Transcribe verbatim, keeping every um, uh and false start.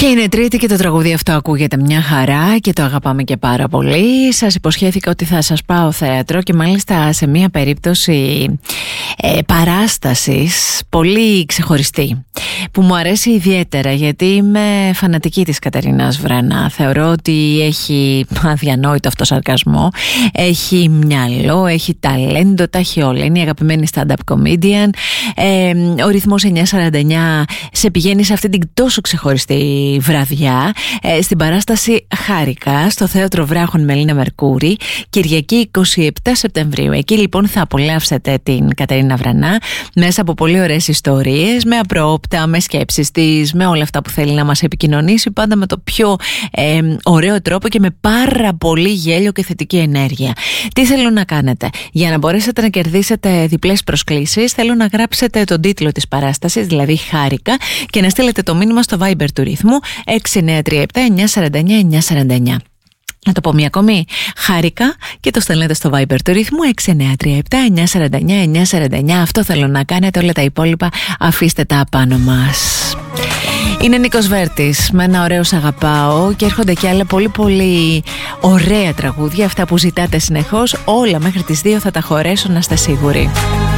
Και είναι Τρίτη και το τραγούδι αυτό ακούγεται μια χαρά και το αγαπάμε και πάρα πολύ. Σας υποσχέθηκα ότι θα σας πάω θέατρο και μάλιστα σε μια περίπτωση ε, παράστασης πολύ ξεχωριστή που μου αρέσει ιδιαίτερα, γιατί είμαι φανατική της Κατερίνας Βρανά. Θεωρώ ότι έχει αδιανόητο αυτό σαρκασμό, έχει μυαλό, έχει ταλέντο, τα έχει όλα. Είναι η αγαπημένη stand-up comedian. ε, Ο ρυθμός εννιά σαράντα εννιά σε πηγαίνει σε αυτή την τόσο ξεχωριστή βραδιά, ε, στην παράσταση Χάρηκα στο Θέατρο Βράχων με Λίνα Μερκούρη, Κυριακή είκοσι επτά Σεπτεμβρίου. Εκεί λοιπόν θα απολαύσετε την Κατερίνα Βρανά μέσα από πολύ ωραίες ιστορίες, με απρόοπτα, με σκέψεις της, με όλα αυτά που θέλει να μας επικοινωνήσει, πάντα με το πιο ε, ωραίο τρόπο και με πάρα πολύ γέλιο και θετική ενέργεια. Τι θέλω να κάνετε? Για να μπορέσετε να κερδίσετε διπλές προσκλήσεις, θέλω να γράψετε τον τίτλο της παράστασης, δηλαδή Χάρηκα, και να στείλετε το μήνυμα στο Viber του ρυθμού έξι εννιά τρία επτά εννιά σαράντα εννιά εννιά σαράντα εννιά. Να το πω μία ακόμη. Χάρηκα και το στέλνετε στο Viber του ρυθμού έξι εννιά τρία επτά εννιά σαράντα εννιά εννιά σαράντα εννιά. Αυτό θέλω να κάνετε, όλα τα υπόλοιπα αφήστε τα απάνω μας. Είναι Νίκος Βέρτης με ένα ωραίο «Σ' αγαπάω» και έρχονται και άλλα πολύ πολύ ωραία τραγούδια, αυτά που ζητάτε συνεχώς. Όλα μέχρι τις δύο θα τα χωρέσω, να είστε σίγουροι.